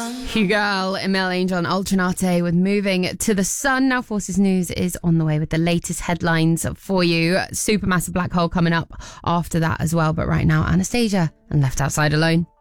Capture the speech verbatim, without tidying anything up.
Girl, Emil Angel and Ultranate with Moving to the Sun. Now Forces News is on the way with the latest headlines for you. Supermassive black hole coming up after that as well. But right now, Anastasia and Left Outside Alone.